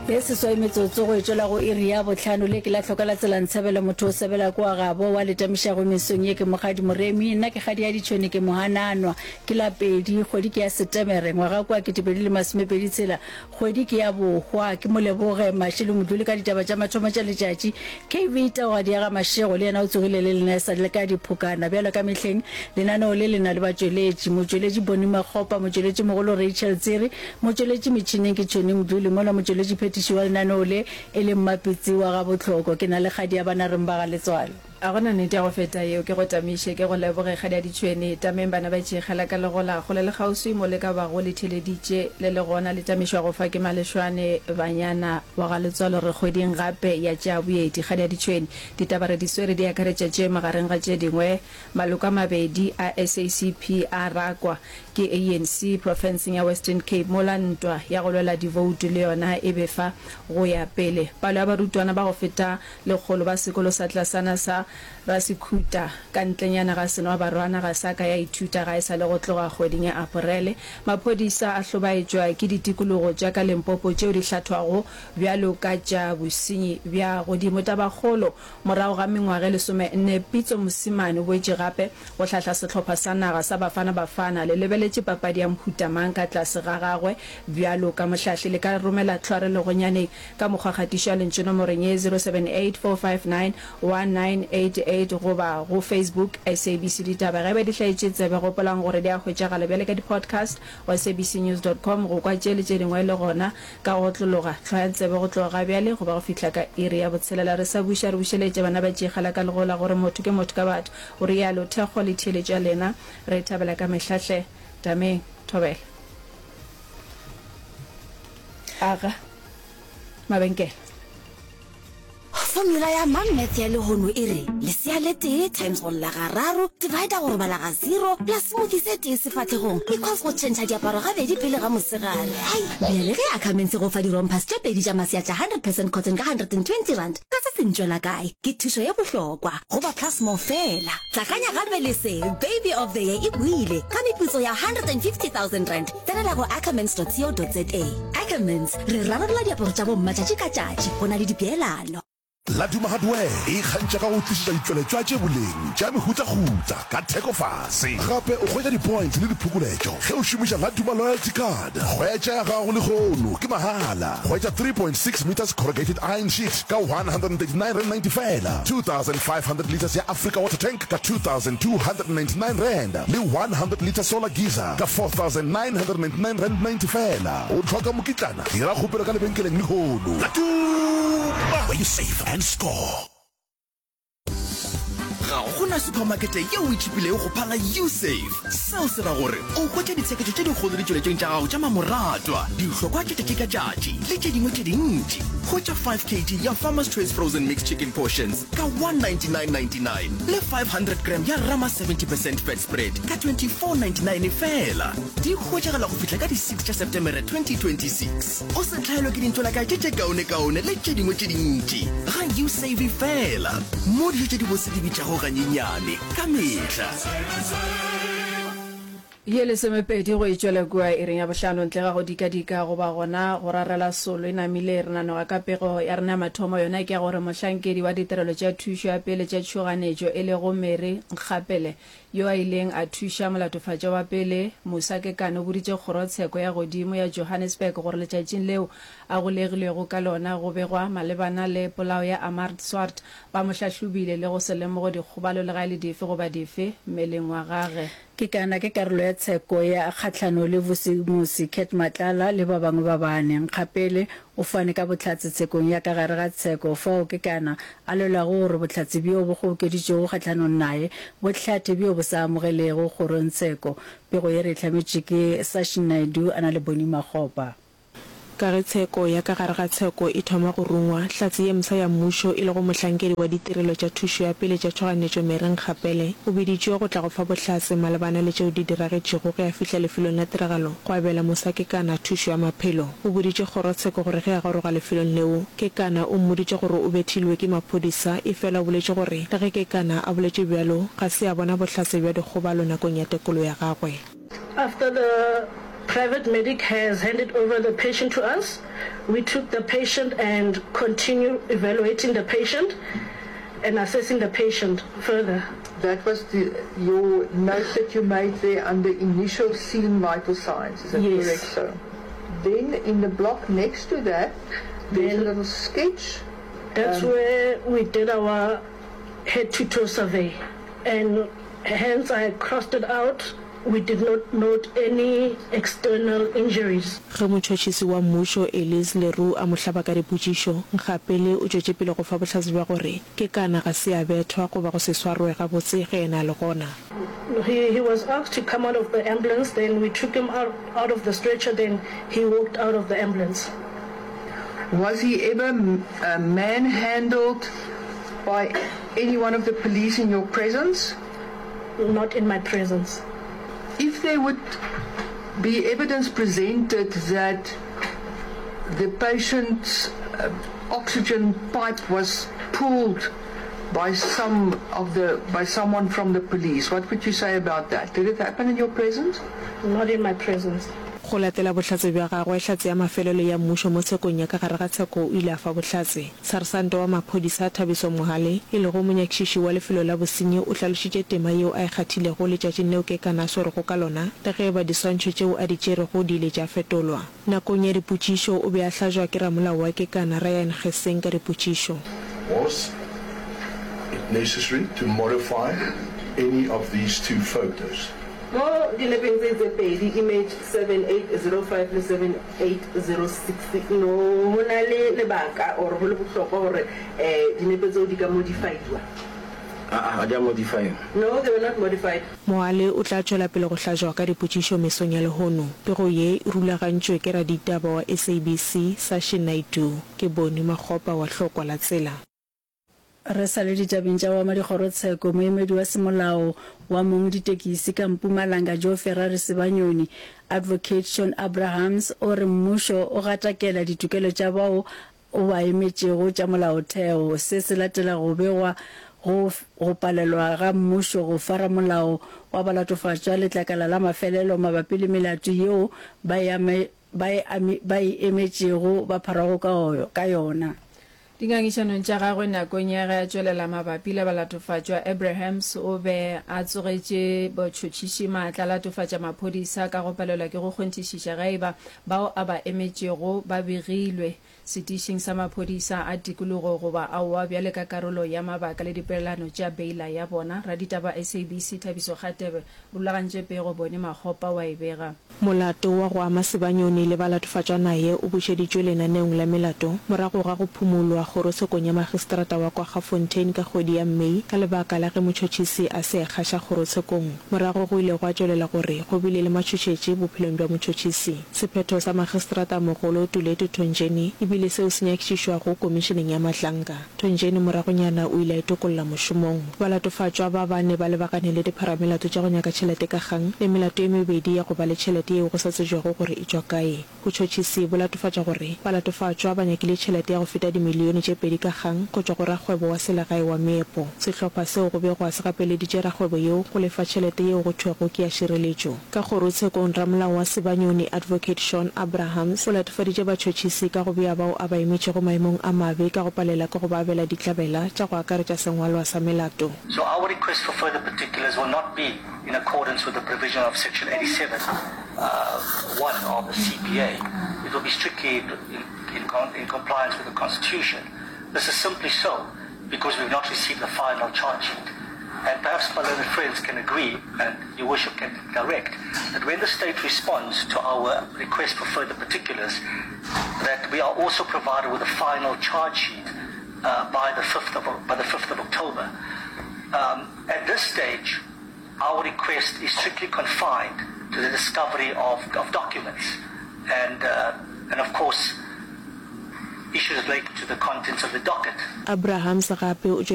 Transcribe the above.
Yes, so metsotso go etsela go iri ya botlhano le ke la tlhokala tsela ntshebela motho o sebela kwa gabo wa letamisha go mesong ye ke mogadi moremi nna ke gadi ya ditšhone ke mohananwa ke la pedi kgwedi ke ya Setemere ngwaga kwa ke tebedi le masomepedi tsela kgwedi ke ya bogwa ke moleboge mashile module ka ditaba tša mathomo tša letšatši ke vita wa diaga mashego le yena o tsogile le lena sa le ka diphokana bjalo ka mehleng lenaneo le lena le batšweletši motšweletši Boni Makgopa motšweletši mogolo Rachel Tsiri motšweletši metšhineng ke tšhone module mola motšweletši phetiši wa lenaneo le e le mmapitsi wa ga botlhoko ke na le gadi ya bana reng ba ga letswalo a gona nete ya go feta yeo ke go tamiše ke go leboge gadi ya ditšhwene tameng bana ba tšegela ka legola go le le gauswi mo le ka bago le theleditše le le gona le tamišwa go fa ke malešwane banyana wa ga letswalo re kgweding gape ya tša boeti gadi ya ditšhwene ditaba re di swere di akaretša tše magareng ga tše dingwe maloko a mabedi a SACP a rakwa ke ANC provinceng ya Western Cape mola ntwa ya go lwela divoutu le yona e befa go ya pele palo ya barutwana ba go feta lekgolo ba sekolo sa tlasana sa Rasikhuta ka ntlenyana ga seno ba barwana ga saka ya ithuta ga isa le go tloga kgweding ya Aprele maphodisa a hlobaetšwa ke ditikologo tša ka Limpopo tšeo di hlathwago bjalo ka tša bosenyi bja godimo ta bagolo morago ga mengwaga le 14 Pitso Mosimane o boetše gape go hlahla sehlopha sa naga sa bafana le lebeletše papadi ya Mhutamang ka tlase ga gagwe bjalo ka mohlahli le ka romela tlhwarelo go nyane ka mokgwakgatišo le ntšhono moreng ye 0784591988 goba go Facebook SABC ditaba ge be di hlaetše tsebe gopolang gore di a hwetšagala bjale ka di-podcast wa sabcnews.com go kwa tše le tše dingwe le gona ka go tlologa tlhoya tsebe go tloga bjale goba go fihla ka iri ya botshelela re sa buša re bušeletše bana ba tšegala ka legola gore motho ke motho ka batho o rialo thekgo le theletša lena re thabela ka mehlahle tameng thobela aga mabenkele Formula ya Mammoth ya lehono ere lesea le tee times go la gararo divider gore bala ga 0 plus smoothie se tee sefatlhegong equals go change diaparo ga bedi pele ga mosegare hai bjale ge a kamense go fa dirompas tše pedi tša masea tša 100% cotton ka 120 rand ka se sentšwela kae ke thušo ya bohlokwa goba plus more fela tlakanya gape le se baby of the year e buile ka meputso ya 150,000 rand tsenela go ackermans.co.za Ackermans re rarabola diaparo tša bomma tšatši ka tšatši go na le dipeelano Laduma Hardware e kgantša ka go tlišetša ditšweletšwa tše boleng tša mehutagutsa ka theko fase gape o hwetša di-points le diphukuletšo ge o šomiša Laduma loyalty card hwetša ya gago le kgono ke mahala hwetša 3.6 meters corrugated iron sheet ka 139.90 fela 2,500 liters ya Africa water tank ka 2,299 rand le 100 liter solar geyser ka 4,999 rand 90 fela o tlhoka mokitlana dira kgopelo ka lebenkeleng le kgono Laduma where you save and score. Ga gona supermarket ye o itšhipilego go phala USave seo se ra gore o kwetša ditsheketšo tše dikgolo le tšweletšeng tša gago tša mamoratwa dihlokwa tšatši ka tšatši le tše dingwe tše dintši hwetša 5 kg ya Farmer's Choice frozen mixed chicken portions ka 199.99 le 500 gram ya Rama 70% fat spread ka 24.99 fela di hwetšagala go fihla ka di 6 tša September 2026 o se hlaelwe ke dintšwelaka tše kaone le tše dingwe tše dintši ga USave fela mo dijo tše di bose di bitšago ganyenyane ka mehla ye le semepedi go itšwela kua ireng ya bohlano ntle ga go dika go ba gona go rarela solo e namile re nanoga ka pego ya rena mathomo yona ke ya gore mohlankedi wa ditirelo tša thušo ya pele tša tšhoganetšo e le go Mary Nkgapele yo a ileng a thuša molatofatša wa pele Musa Kekana o boditše kgorotsheko ya godimo ya Johannesburg gore letšatšing leo a golegilego ka lona go begwa malebana le polao ya Amart Swart ba mohlahlobile le go se lemogo dikgobalo le ga le dife goba dife mmeleng wa gage ke kana ke karolo ya tsheko ya kgatlhano le Vusimusi Ket Matlala le ba bangwe ba bane Nkgapele o fane ka botlhatsi tshekong ya ka gare ga tsheko fao ke kana a lela gore botlhatsi bio bo go keditšego kgatlhanong nae botlhathe bio bo sa amogelego gore ntsheko pego ye re tlhametše ke Sashin Naidu ana le Boni Makgopa ka re tsheko ya ka gare ga tsheko e thoma go rungwa hlatse ye msa ya mmušo e le go mohlankedi wa ditirelo tša thušo ya pele tša tšhoganetšo Mary Nkgapele o biditšwe go tla go fa botlhase malebana le tšeo di diragetšego ge a fihla lefelong la tiragalo go abela Musa Kekana thušo ya maphelo o boditše kgorotsheko gore ge a goroga lefelong leo Kekana o mmoditše gore o bethilwe ke maphodisa e fela o boletše gore le ge Kekana a boletše bjalo ga se a bona botlhase bja dikgobalo nakong ya tekolo ya gagwe After the private medic has handed over the patient to us. We took the patient and continue evaluating the patient and assessing the patient further. That was your note that you made there under initial scene vital signs, is that Yes. correct, sir? Then in the block next to that, there's a little sketch. That's where we did our head-to-toe survey, and hence I crossed it out. We did not note any external injuries. ge motšhotšhisi wa mmušo Elise Leroux a mo hlaba ka dipotšišo nkgapele o tšwetše pele go fa bohlatse bja gore ke kana ga se a bethwa goba go se swarwe gabotse ge ena le gona. He was asked to come out of the ambulance, then we took him out of the stretcher, then he walked out of the ambulance. Was he ever manhandled by any one of the police in your presence? Not in my presence. If there would be evidence presented that the patient's oxygen pipe was pulled by someone from the police, what would you say about that? Did it happen in your presence? Not in my presence. Go latela bohlatse bja gagwe hlatse ya mafelelo ya mmušo mo tshekong ya ka gare ga tsheko o ile a fa bohlatse. Sersanta wa maphodisa Thabiso Mohale e le go monyakišiši wa lefelo la bosenyi o hlalošitše tema yeo a e kgathilego letšatšing leo ke kana swerego ka lona le ge ba diswantšho tšeo a di tšerego di ile tša fetolwa. Nakong ya dipotšišo o be a hlajwa ke ramolao wa ke kana Ryan Geseng ka dipotšišo. Was it necessary to modify any of these two photos? Mo dinepeng tse pedi, image 7805 le 7806, no ho na le lebaka or ho le bohlokwa hore dinepe tseo di ka modifiedwa. They are modified. No, they were not modified. Mohale o tla tšwela pele go hlajwa ka dipotšišo mesong ya lehono. Pego ye e rulagantšwe ke raditaba wa SABC Sashi Naidu ke Boni Makgopa wa Hlokwa la Tsela. Re sa le ditabeng tša wa madikgorotsheko moemedi wa semolao wa mong ditekisi ka Mpumalanga Joe Ferrari Sebanyoni Advocate Sean Abrahams o re mmušo o gatakela ditokelo tša bao o ba emetšego tša molaotheo se se latela go begwa go palelwa ga mmušo go fara molao wa balatofatšwa letlakala la mafelelo mabapi le melato yeo ba e emetšego ba pharago ka yona. Dingangišanong tša gagwe nakong ya ge a tšwelela mabapi le balatofatšwa Abrahams o be a tsogetše botšhotšhiši maatla latofatša maphodisa ka go palelwa ke go kgonthišiša ga eba bao a ba emetšego ba begilwe setišing sa maphodisa a tikologo goba aowa bjale ka karolo ya mabaka le dipeelano tša beila ya bona. Raditaba SABC Thabiso Kgatebe o rulagantše pego Bone Makgopa wa e bega. Molato wa go ama Sebanyoni le balatofatšwa naye o bušeditšwe lenaneong la melato morago ga go phumulwa kgorotshekong ya magistrata wa kwa Gafontein ka kgwedi ya Mei ka lebaka la ge motšhotšhisi a se kgaša kgorotshekong. Morago go ile go a tšwelela gore go bile le matšhošetše bophelong bja motšhotšhisi. Sephetho sa magistrata mogolo Tuletu Tonjeni ebile seo se nyakišišwago komisheneng ya Mahlanka. Tonjeni moragonyana o ile a itokolola mošomong. Balatofatšwa ba bane ba lebakane le dipharamelato tša go nyaka tšhelete ka kgang le melato e mebedi ya go ba le tšhelete yeo go sa tsejwago gore e tšwa kae. Botšhotšhisi bo latofatša gore balatofatšwa ba nyakile tšhelete ya go feta dimilione tše pedi ka kgang go tšwa go rakgwebo wa selegae wa Meepo. Sehlopha seo go be go a se gapeleditše rakgwebo yeo go lefa tšhelete yeo go thwego ke ya šireletšo. Ka kgorotshekong ramolao wa Sebanyoni Advocate Sean Abrahams o latofaditše batšhotšhisi ka go bea bao a ba emetšego maemong a mabe ka go palela ke go ba abela ditlabela tša go akaretša sengwalwa sa melato. So our request for further particulars will not be in accordance with the provision of Section 87, 1 of the CPA. It will be strictly in compliance with the Constitution. This is simply so because we've not received the final charge sheet. And perhaps my learned friends can agree, and your worship can direct, that when the state responds to our request for further particulars, that we are also provided with a final charge sheet by the 5th of October. At this stage, our request is strictly confined to the discovery of documents and of course issues related to the contents of the docket. Abrahams gape